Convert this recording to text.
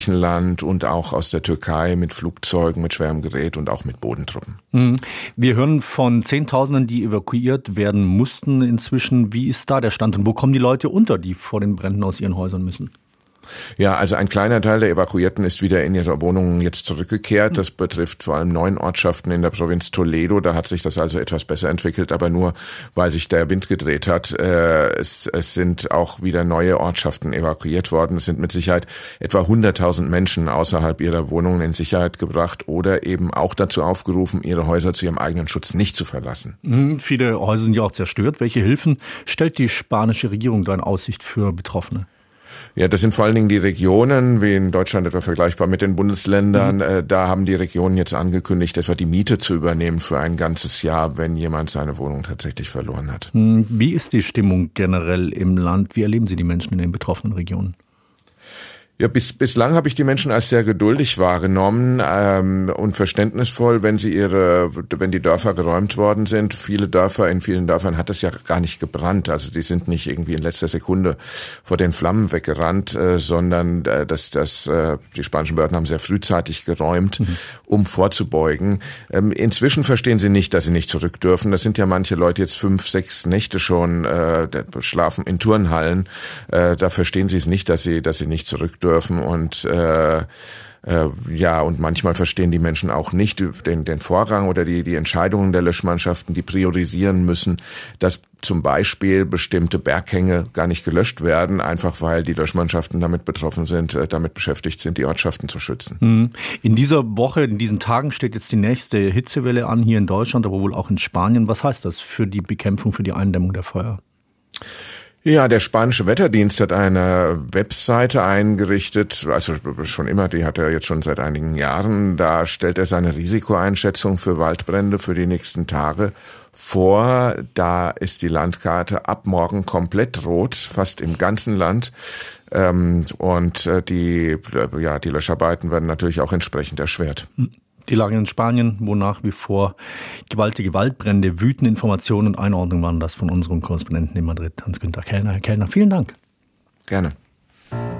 Griechenland und auch aus der Türkei mit Flugzeugen, mit schwerem Gerät und auch mit Bodentruppen. Wir hören von Zehntausenden, die evakuiert werden mussten inzwischen. Wie ist da der Stand und wo kommen die Leute unter, die vor den Bränden aus ihren Häusern müssen? Ja, also ein kleiner Teil der Evakuierten ist wieder in ihre Wohnungen jetzt zurückgekehrt. Das betrifft vor allem 9 Ortschaften in der Provinz Toledo. Da hat sich das also etwas besser entwickelt, aber nur, weil sich der Wind gedreht hat. Es sind auch wieder neue Ortschaften evakuiert worden. Es sind mit Sicherheit etwa 100.000 Menschen außerhalb ihrer Wohnungen in Sicherheit gebracht oder eben auch dazu aufgerufen, ihre Häuser zu ihrem eigenen Schutz nicht zu verlassen. Viele Häuser sind ja auch zerstört. Welche Hilfen stellt die spanische Regierung da in Aussicht für Betroffene? Ja, das sind vor allen Dingen die Regionen, wie in Deutschland etwa vergleichbar mit den Bundesländern. Da haben die Regionen jetzt angekündigt, etwa die Miete zu übernehmen für ein ganzes Jahr, wenn jemand seine Wohnung tatsächlich verloren hat. Wie ist die Stimmung generell im Land? Wie erleben Sie die Menschen in den betroffenen Regionen? Ja, bislang habe ich die Menschen als sehr geduldig wahrgenommen und verständnisvoll, wenn die Dörfer geräumt worden sind. In vielen Dörfern hat es ja gar nicht gebrannt. Also die sind nicht irgendwie in letzter Sekunde vor den Flammen weggerannt, sondern die spanischen Behörden haben sehr frühzeitig geräumt, um vorzubeugen. Inzwischen verstehen sie nicht, dass sie nicht zurück dürfen. Das sind ja manche Leute jetzt 5, 6 Nächte schon schlafen in Turnhallen. Da verstehen sie es nicht, dass sie nicht zurück dürfen. Und und manchmal verstehen die Menschen auch nicht den Vorrang oder die Entscheidungen der Löschmannschaften, die priorisieren müssen, dass zum Beispiel bestimmte Berghänge gar nicht gelöscht werden, einfach weil die Löschmannschaften damit beschäftigt sind, die Ortschaften zu schützen. In dieser Woche, in diesen Tagen steht jetzt die nächste Hitzewelle an hier in Deutschland, aber wohl auch in Spanien. Was heißt das für die Bekämpfung, für die Eindämmung der Feuer? Ja, der spanische Wetterdienst hat eine Webseite eingerichtet, also schon immer, die hat er jetzt schon seit einigen Jahren. Da stellt er seine Risikoeinschätzung für Waldbrände für die nächsten Tage vor. Da ist die Landkarte ab morgen komplett rot, fast im ganzen Land. Die Löscharbeiten werden natürlich auch entsprechend erschwert. Die Lage in Spanien, wo nach wie vor gewaltige Waldbrände wüten. Informationen und Einordnung waren das von unserem Korrespondenten in Madrid, Hans-Günther Kellner. Herr Kellner, vielen Dank. Gerne.